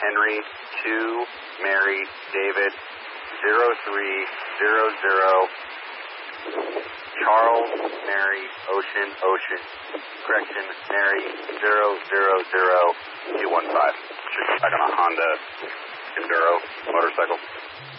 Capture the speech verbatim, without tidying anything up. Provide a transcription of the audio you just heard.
Henry, two, Mary, David, zero three zero zero, Charles, Mary, Ocean, Ocean, correction, Mary, zero zero zero two one five. Should be back on a Honda Enduro motorcycle.